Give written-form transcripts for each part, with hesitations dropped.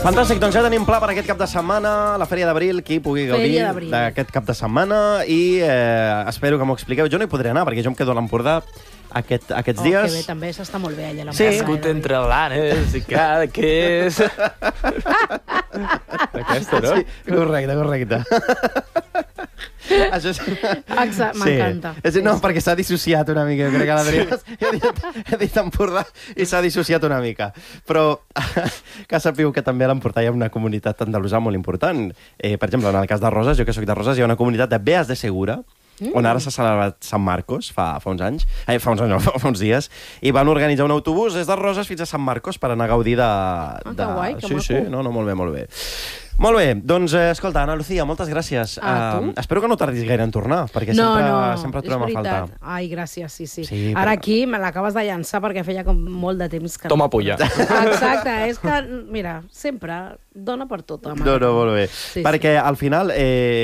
Fantàstic, doncs ja tenim pla per aquest cap de setmana, la Fèria d'Abril, qui pugui gaudir d'aquest cap de setmana i espero que m'ho expliqueu. Jo no hi podré anar perquè jo em quedo a l'Empordà aquests dies. Que bé, també s'està molt bé allà a Sí. l'Empordà. Escut entre l'anes i cada que és... Aquesta, no? Sí, correcte. Això és... M'encanta. Sí. No, perquè s'ha dissociat una mica. Jo crec que l'Adrià he dit Empordà i s'ha dissociat una mica. Però que sapigueu que també a l'Empordà hi ha una comunitat andalusa molt important. Per exemple, en el cas de Roses, jo que soc de Roses, hi ha una comunitat de Beas de Segura, on ara s'ha celebrat Sant Marcos, fa uns anys, fa uns dies, i van organitzar un autobús des de Roses fins a Sant Marcos per anar a gaudir de... Que guai, que maco. Sí, no, molt bé. Molt bé, doncs, escolta, Ana Lucía, moltes gràcies. Tu? Espero que no tardis gaire en tornar, perquè sempre trobem a faltar. Ai, gràcies, sí. Sí, Ara aquí me l'acabes de llançar perquè feia com molt de temps que... Toma pulla. Exacte, és que, mira, sempre dona per tot. No, molt bé. Perquè al final...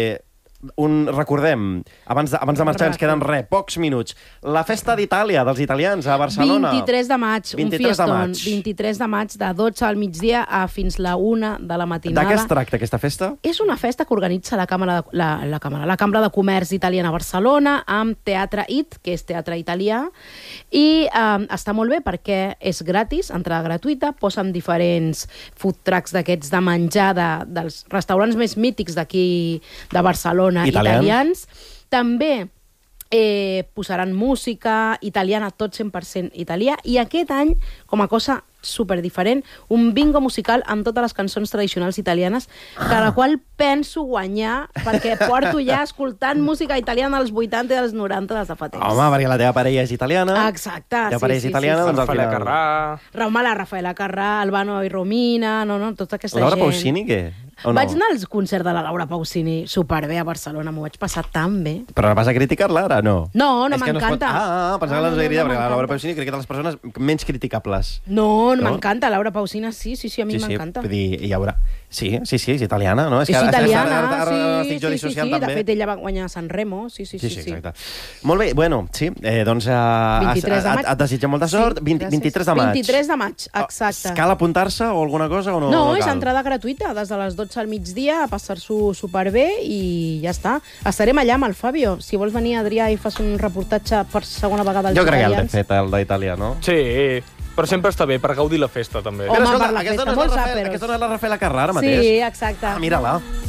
recordem, abans de marxar ens queden pocs minuts. La festa d'Itàlia, dels italians, a Barcelona. 23 de maig, un fiestón. 23 23 de maig, de 12 al migdia a fins la 1 de la matinada. De què es tracta, aquesta festa? És una festa que organitza la Cambra de Comerç Italiana a Barcelona amb Teatre IT, que és teatre italià, i està molt bé perquè és gratis, entrada gratuïta, posen diferents food trucks d'aquests de menjar dels restaurants més mítics d'aquí de Barcelona, italians. També posaran música italiana, tot 100% italià, i aquest any, com a cosa superdiferent, un bingo musical amb totes les cançons tradicionals italianes, que la qual penso guanyar, perquè porto ja escoltant música italiana dels 80 i dels 90 des de fa temps. Home, perquè la teva parella és italiana. Exacte, La teva parella és italiana, doncs al final... Rafaela Carrà, Albano i Romina, tota aquesta Laura gent. Pausini, què? Vaig anar al concert de la Laura Pausini superbé a Barcelona, m'ho vaig passar tan bé. Però vas a criticar-la ara, no? No, m'encanta. Pensava que l'has agraït, perquè la Laura Pausini crec que és de les persones menys criticables. No, m'encanta, Laura Pausini, sí, a mi m'encanta. Vull dir, hi haurà... Sí, és italiana, no? És italiana, sí, de fet ella va guanyar a San Remo, sí. Exacte. Molt bé, bueno, sí, doncs et desitjo molta sort. 23 de maig. 23 de maig, exacte. Cal apuntar-se o alguna cosa o no? No, és entrada gratuïta, des de les 12 al migdia, a passar-s'ho superbé i ja està. Estarem allà amb el Fabio. Si vols venir, Adrià, i fas un reportatge per segona vegada als italians. Jo crec que ja l'he fet, el d'Itàlia, no? Sí, però sempre està bé, per gaudir la festa, també. Home, per la festa, molt sàperos. Aquesta no és la Rafaela Carrà, ara mateix? Sí, exacte. Mira-la.